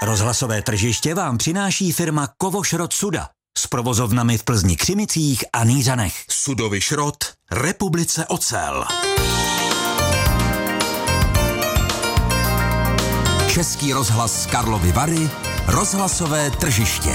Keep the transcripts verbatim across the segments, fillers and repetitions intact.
Rozhlasové tržiště vám přináší firma Kovošrot Suda s provozovnami v Plzni, Křimicích a Nýřanech. Sudový šrot, Republice Ocel. Český rozhlas Karlovy Vary, rozhlasové tržiště.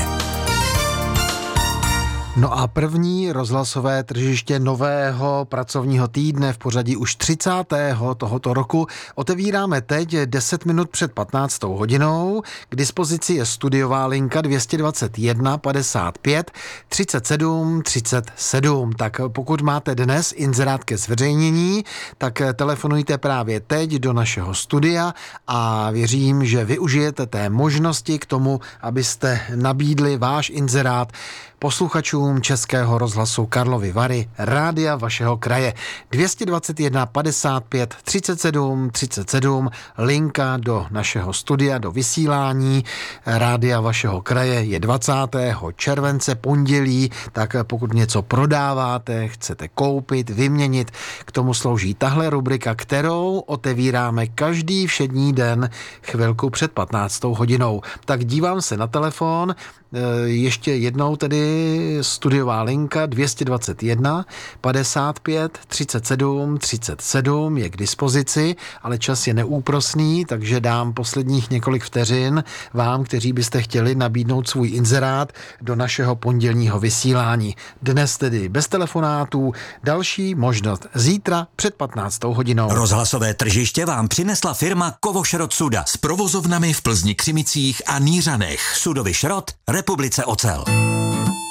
No a první rozhlasové tržiště nového pracovního týdne v pořadí už třicátého tohoto roku otevíráme teď deset minut před patnáctou hodinou. K dispozici je studiová linka dvě stě dvacet jedna padesát pět třicet sedm třicet sedm. Tak pokud máte dnes inzerát ke zveřejnění, tak telefonujte právě teď do našeho studia a věřím, že využijete té možnosti k tomu, abyste nabídli váš inzerát posluchačům Českého rozhlasu Karlovy Vary, rádia vašeho kraje. dvě stě dvacet jedna padesát pět třicet sedm třicet sedm, linka do našeho studia, do vysílání rádia vašeho kraje je dvacátého července, pondělí, tak pokud něco prodáváte, chcete koupit, vyměnit, k tomu slouží tahle rubrika, kterou otevíráme každý všední den chvilku před patnáctou hodinou. Tak dívám se na telefon, ještě jednou tedy studiová linka dvě stě dvacet jedna padesát pět třicet sedm třicet sedm je k dispozici, ale čas je neúprosný, takže dám posledních několik vteřin vám, kteří byste chtěli nabídnout svůj inzerát do našeho pondělního vysílání. Dnes tedy bez telefonátů, další možnost zítra před patnáctou hodinou. Rozhlasové tržiště vám přinesla firma Kovošrot Suda s provozovnami v Plzni, Křimicích a Nýřanech. Sudový šrot, Republice Ocel.